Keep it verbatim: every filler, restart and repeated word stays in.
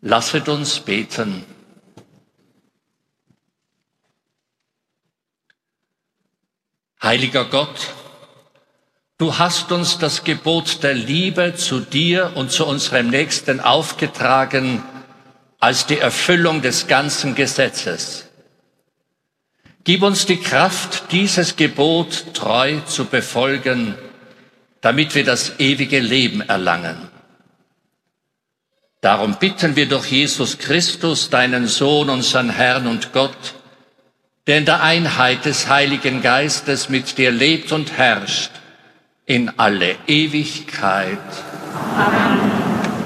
Lasset uns beten. Heiliger Gott, du hast uns das Gebot der Liebe zu dir und zu unserem Nächsten aufgetragen als die Erfüllung des ganzen Gesetzes. Gib uns die Kraft, dieses Gebot treu zu befolgen, damit wir das ewige Leben erlangen. Darum bitten wir durch Jesus Christus, deinen Sohn, unseren Herrn und Gott, der in der Einheit des Heiligen Geistes mit dir lebt und herrscht in alle Ewigkeit. Amen.